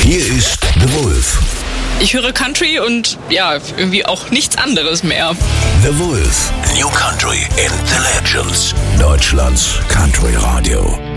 Hier ist The Wolf. Ich höre Country und ja, irgendwie auch nichts anderes mehr. The Wolf. New Country in the Legends. Deutschlands Country Radio.